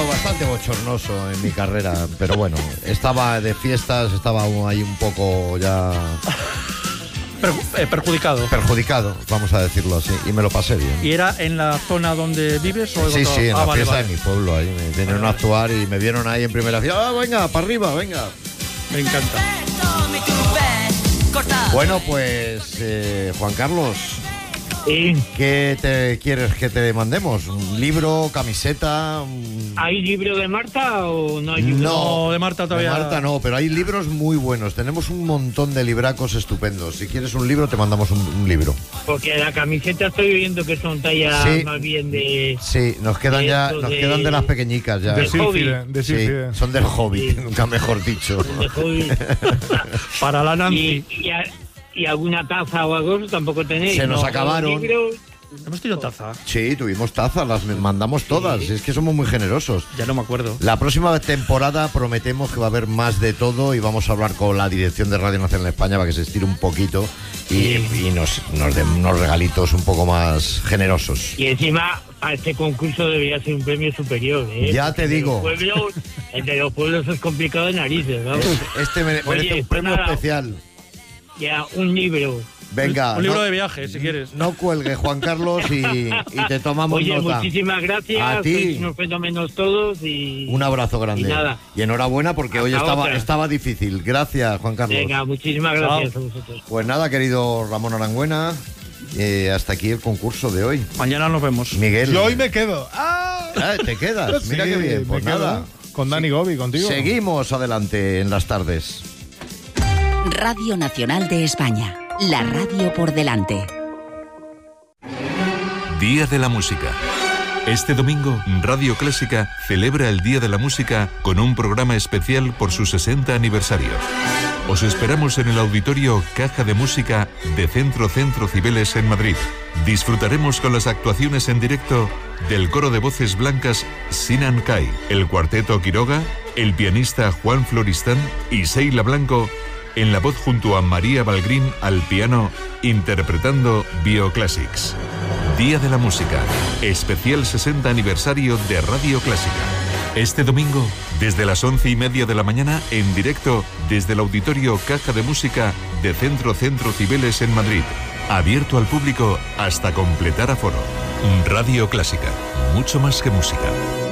Bueno, bastante bochornoso en mi carrera, pero bueno, estaba de fiestas, estaba ahí un poco ya... Perjudicado, vamos a decirlo así, y me lo pasé bien. ¿Y era en la zona donde vives? O sí, en la fiesta de mi pueblo, ahí me vinieron a actuar y me vieron ahí en primera fila. Venga, para arriba, venga. Me encanta. Bueno, pues, Juan Carlos, Sí. ¿qué te quieres que te mandemos? ¿Un libro, camiseta? ¿Hay libro de Marta o no hay libro? No, de Marta todavía. De Marta no, pero hay libros muy buenos. Tenemos un montón de libracos estupendos. Si quieres un libro, te mandamos un libro. Porque la camiseta estoy viendo que son tallas Sí. más bien de... Sí, nos quedan de ya, esto nos de- quedan de las pequeñicas ya. de Sílfide, de Sí, Sílfide. son del Hobbit, Sí. nunca mejor dicho. de hobby. Para la Nancy. y alguna taza o algo tampoco tenéis. Se nos ¿no? acabaron. Libros, ¿Hemos tenido taza? Sí, tuvimos tazas, las mandamos todas. Es que somos muy generosos. Ya no me acuerdo. La próxima temporada prometemos que va a haber más de todo y vamos a hablar con la dirección de Radio Nacional de España para que se estire un poquito y nos den unos regalitos un poco más generosos. y encima, a este concurso debería ser un premio superior, ¿eh? Ya te digo. El de los pueblos es complicado de narices, ¿no? Este merece Oye, un premio pues nada. especial. Ya, un libro. Venga, Un libro no- de viaje, si quieres. No cuelgue, Juan Carlos, y te tomamos Oye, nota. muchísimas gracias. A ti. Sois unos fenómenos todos y... Un abrazo grande. Y nada. Y enhorabuena porque hoy Hasta otra. estaba difícil. Gracias, Juan Carlos. Venga, muchísimas gracias a vosotros. Pues nada, querido Ramón Arangüena, hasta aquí el concurso de hoy. Mañana nos vemos. Miguel. Yo hoy me quedo. ¿Te quedas? Mira Sí, qué bien. me Pues quedo. nada. Con Dani Gobi, contigo. Seguimos adelante en las tardes. Radio Nacional de España. La radio por delante. Día de la Música. Este domingo, Radio Clásica celebra el Día de la Música con un programa especial por su 60 aniversario. Os esperamos en el auditorio Caja de Música de Centro Cibeles en Madrid. Disfrutaremos con las actuaciones en directo del coro de voces blancas Sinan Kai, el cuarteto Quiroga, el pianista Juan Floristán y Seila Blanco en la voz junto a María Balgrín al piano, interpretando Bioclassics. Día de la Música, especial 60 aniversario de Radio Clásica. Este domingo, desde las 11:30 de la mañana, en directo desde el auditorio Caja de Música de Centro Cibeles en Madrid. Abierto al público hasta completar aforo. Radio Clásica, mucho más que música.